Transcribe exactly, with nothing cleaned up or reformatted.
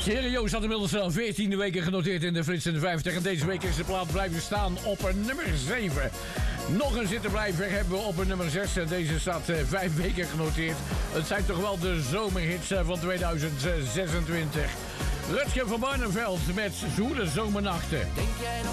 Serieus had inmiddels al veertiende weken genoteerd in de Flits in de vijftig. En deze week is de plaat blijven staan op een nummer zeven. Nog een zittenblijver hebben we op een nummer zes. En deze staat uh, vijf weken genoteerd. Het zijn toch wel de zomerhits uh, van tweeduizend zesentwintig. Rutger van Barneveld met Zoele Zomernachten. Denk jij nog